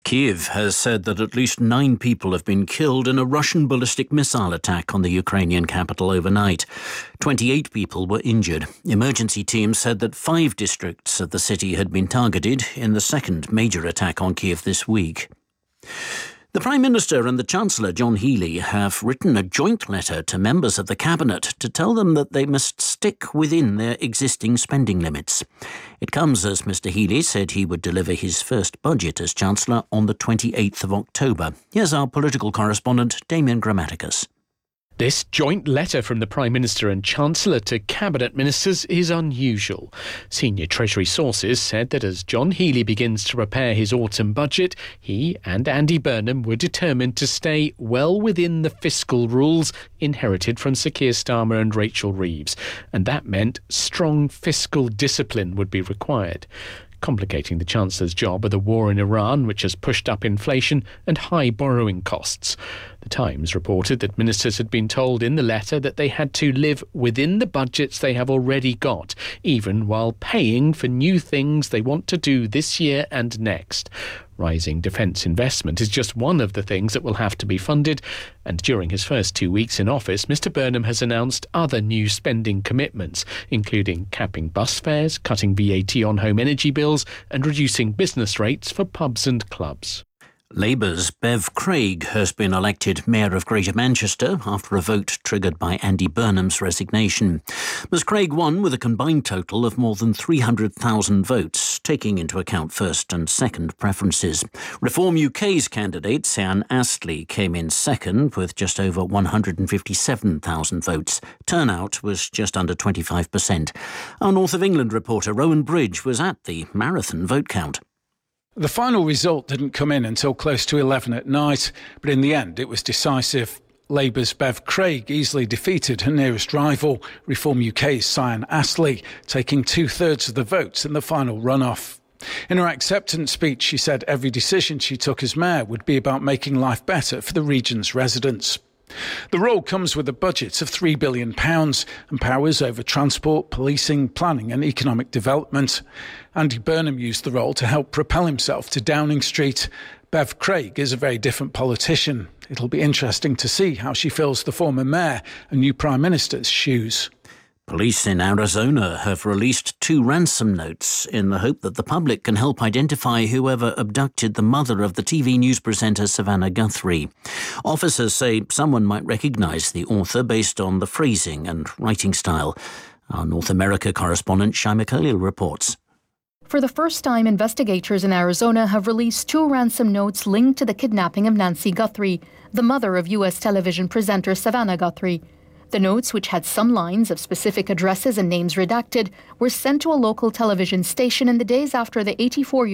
Kyiv has said that at least 9 people have been killed in a Russian ballistic missile attack on the Ukrainian capital overnight. 28 people were injured. Emergency teams said that 5 districts of the city had been targeted in the second major attack on Kyiv this week. The Prime Minister and the Chancellor, John Healey, have written a joint letter to members of the Cabinet to tell them that they must stick within their existing spending limits. It comes as Mr Healey said he would deliver his first budget as Chancellor on the 28th of October. Here's our political correspondent, Damien Grammaticus. This joint letter from the Prime Minister and Chancellor to Cabinet Ministers is unusual. Senior Treasury sources said that as John Healey begins to prepare his autumn budget, he and Andy Burnham were determined to stay well within the fiscal rules inherited from Sir Keir Starmer and Rachel Reeves, and that meant strong fiscal discipline would be required. Complicating the Chancellor's job are the war in Iran, which has pushed up inflation, and high borrowing costs. The Times reported that ministers had been told in the letter that they had to live within the budgets they have already got, even while paying for new things they want to do this year and next. Rising defence investment is just one of the things that will have to be funded, and during his first 2 weeks in office, Mr Burnham has announced other new spending commitments, including capping bus fares, cutting VAT on home energy bills and reducing business rates for pubs and clubs. Labour's Bev Craig has been elected Mayor of Greater Manchester after a vote triggered by Andy Burnham's resignation. Ms Craig won with a combined total of more than 300,000 votes, taking into account first and second preferences. Reform UK's candidate, Sian Astley, came in second with just over 157,000 votes. Turnout was just under 25%. Our North of England reporter Rowan Bridge was at the marathon vote count. The final result didn't come in until close to 11 at night, but in the end it was decisive. Labour's Bev Craig easily defeated her nearest rival, Reform UK's Sian Astley, taking 2/3 of the votes in the final runoff. In her acceptance speech, she said every decision she took as mayor would be about making life better for the region's residents. The role comes with a budget of £3 billion and powers over transport, policing, planning and economic development. Andy Burnham used the role to help propel himself to Downing Street. Bev Craig is a very different politician. It'll be interesting to see how she fills the former mayor and new Prime Minister's shoes. Police in Arizona have released 2 ransom notes in the hope that the public can help identify whoever abducted the mother of the TV news presenter Savannah Guthrie. Officers say someone might recognise the author based on the phrasing and writing style. Our North America correspondent Shai Khalil reports. For the first time, investigators in Arizona have released 2 ransom notes linked to the kidnapping of Nancy Guthrie, the mother of U.S. television presenter Savannah Guthrie. The notes, which had some lines of specific addresses and names redacted, were sent to a local television station in the days after the 84-year